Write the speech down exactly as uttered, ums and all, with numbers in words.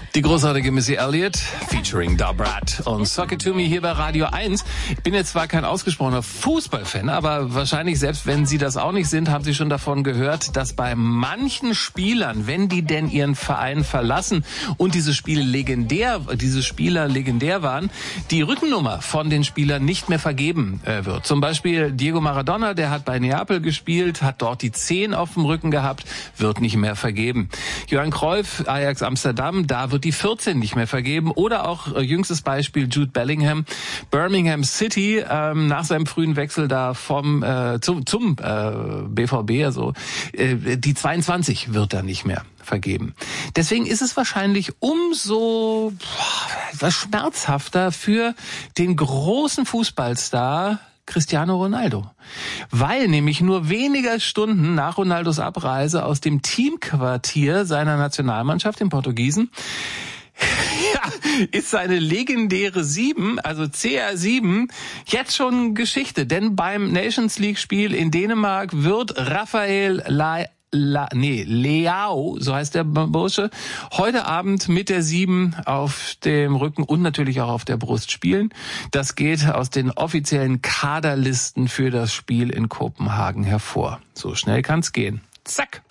Die großartige Missy Elliott featuring Da Brat und Sock It To Me hier bei Radio eins. Ich bin jetzt zwar kein ausgesprochener Fußballfan, aber wahrscheinlich selbst wenn Sie das auch nicht sind, haben Sie schon davon gehört, dass bei manchen Spielern, wenn die denn ihren Verein verlassen und diese Spiele legendär, diese Spieler legendär waren, die Rückennummer von den Spielern nicht mehr vergeben äh, wird. Zum Beispiel Diego Maradona, der hat bei Neapel gespielt, hat dort die zehn auf dem Rücken gehabt, wird nicht mehr vergeben. Johan Cruyff, Ajax Amsterdam, da wird die vierzehn nicht mehr vergeben. Oder auch äh, jüngstes Beispiel Jude Bellingham, Birmingham City, ähm, nach seinem frühen Wechsel da vom äh, zum, zum äh, B V B, also äh, die zweiundzwanzig wird da nicht mehr vergeben. Deswegen ist es wahrscheinlich umso boah, schmerzhafter für den großen Fußballstar Cristiano Ronaldo. Weil nämlich nur weniger Stunden nach Ronaldos Abreise aus dem Teamquartier seiner Nationalmannschaft, den Portugiesen, ja, ist seine legendäre sieben, also C R sieben, jetzt schon Geschichte. Denn beim Nations League Spiel in Dänemark wird Rafael La La, nee, Leao, so heißt der Bursche, heute Abend mit der sieben auf dem Rücken und natürlich auch auf der Brust spielen. Das geht aus den offiziellen Kaderlisten für das Spiel in Kopenhagen hervor. So schnell kann's gehen. Zack.